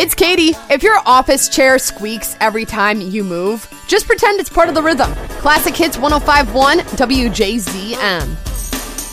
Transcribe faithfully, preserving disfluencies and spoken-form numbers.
It's Katie. If your office chair squeaks every time you move, just pretend it's part of the rhythm. Classic Hits one oh five point one W J Z M.